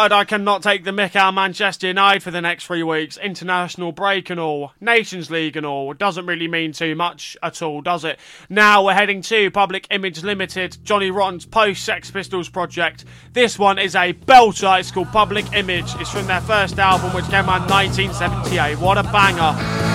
I cannot take the mick out of Manchester United for the next 3 weeks. International break and all. Nations League and all. Doesn't really mean too much at all, does it? Now we're heading to Public Image Limited, Johnny Rotten's post-Sex Pistols project. This one is a belter. It's called Public Image. It's from their first album, which came out in 1978. What a banger.